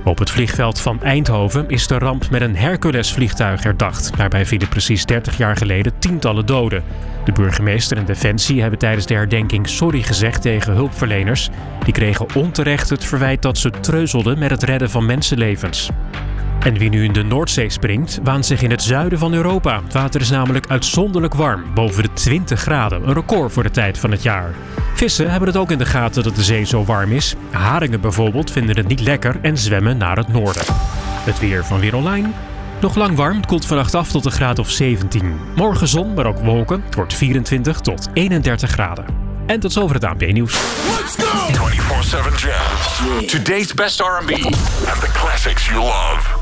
Op het vliegveld van Eindhoven is de ramp met een Hercules-vliegtuig herdacht. Daarbij vielen precies 30 jaar geleden tientallen doden. De burgemeester en Defensie hebben tijdens de herdenking sorry gezegd tegen hulpverleners. Die kregen onterecht het verwijt dat ze treuzelden met het redden van mensenlevens. En wie nu in de Noordzee springt, waant zich in het zuiden van Europa. Het water is namelijk uitzonderlijk warm, boven de 20 graden. Een record voor de tijd van het jaar. Vissen hebben het ook in de gaten dat de zee zo warm is. Haringen bijvoorbeeld vinden het niet lekker en zwemmen naar het noorden. Het weer van Weer Online. Nog lang warm, het koelt vannacht af tot een graad of 17. Morgen zon, maar ook wolken. Het wordt 24 tot 31 graden. En tot zover het ANP-nieuws. Let's go! 24/7 Jazz. Today's best R&B and the classics you love.